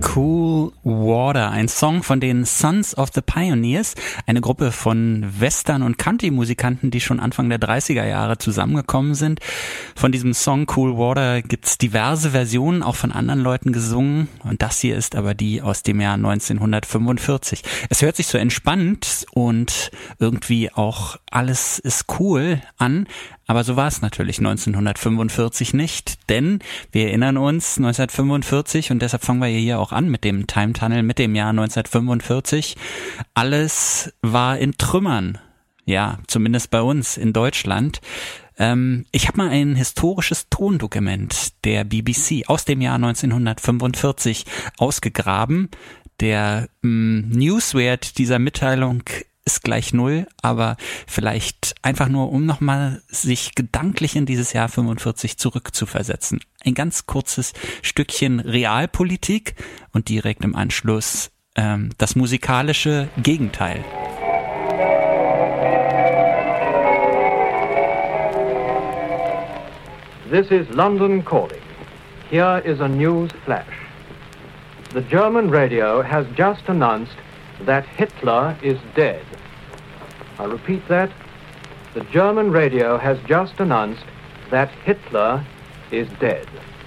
Cool Water, ein Song von den Sons of the Pioneers, eine Gruppe von Western- und Country-Musikanten, die schon Anfang der 30er Jahre zusammengekommen sind. Von diesem Song Cool Water gibt's diverse Versionen, auch von anderen Leuten gesungen, und das hier ist aber die aus dem Jahr 1945. Es hört sich so entspannt und irgendwie auch alles ist cool an, aber so war es natürlich 1945 nicht, denn wir erinnern uns 1945 und deshalb fangen wir hier auch an mit dem Time Tunnel, mit dem Jahr 1945. Alles war in Trümmern, ja, zumindest bei uns in Deutschland. Ich habe mal ein historisches Tondokument der BBC aus dem Jahr 1945 ausgegraben. Der Newswert dieser Mitteilung ist gleich 0, aber vielleicht einfach nur, um nochmal sich gedanklich in dieses Jahr 45 zurückzuversetzen. Ein ganz kurzes Stückchen Realpolitik und direkt im Anschluss das musikalische Gegenteil. This is London calling. Here is a news flash. The German radio has just announced that Hitler is dead. I repeat that. The German radio has just announced that Hitler is dead.